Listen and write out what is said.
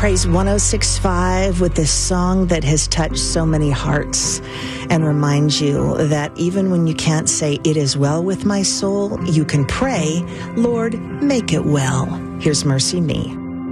Praise 106.5 with this song that has touched so many hearts and reminds you that even when you can't say, "It is well with my soul," you can pray, "Lord, make it well." Here's Mercy Me.